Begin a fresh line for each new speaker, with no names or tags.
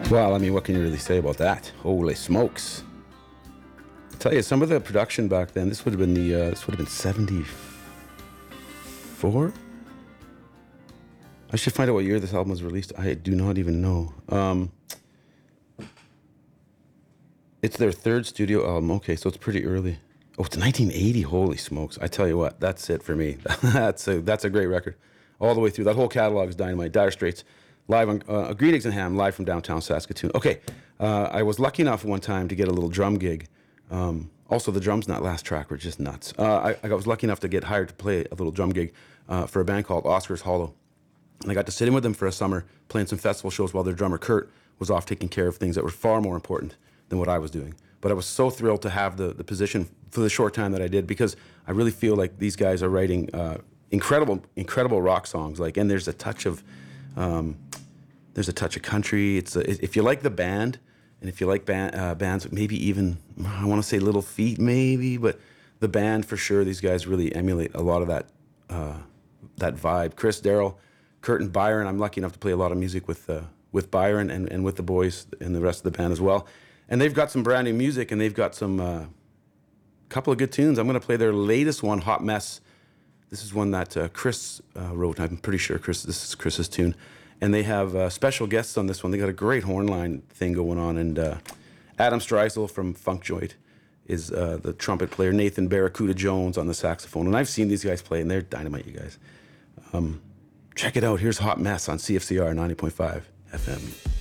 Well, I mean, what can you really say about that? Holy smokes! I tell you, some of the production back then. This would have been '74. I should find out what year this album was released. I do not even know. It's their third studio album. Okay, so it's pretty early. Oh, it's 1980. Holy smokes! I tell you what, that's it for me. that's a great record, all the way through. That whole catalog is dynamite. Dire Straits, live on Green Eggs and Ham, live from downtown Saskatoon. Okay, I was lucky enough one time to get a little drum gig. Also, the drums in that last track were just nuts. I was lucky enough to get hired to play a little drum gig for a band called Oscar's Hollow. And I got to sit in with them for a summer, playing some festival shows while their drummer, Kurt, was off taking care of things that were far more important than what I was doing. But I was so thrilled to have the position for the short time that I did, because I really feel like these guys are writing incredible rock songs. Like, and there's a touch of country. If you like the band, and if you like bands, maybe even, I want to say Little Feat, maybe, but the band for sure. These guys really emulate a lot of that vibe. Chris, Daryl, Kurt, and Byron. I'm lucky enough to play a lot of music with Byron and with the boys and the rest of the band as well. And they've got some brand new music, and they've got some couple of good tunes. I'm going to play their latest one, Hot Mess. This is one that Chris wrote. I'm pretty sure this is Chris's tune. And they have special guests on this one. They got a great horn line thing going on. And Adam Streisel from Funk Joint is the trumpet player. Nathan Barracuda Jones on the saxophone. And I've seen these guys play, and they're dynamite, you guys. Check it out. Here's Hot Mess on CFCR 90.5 FM.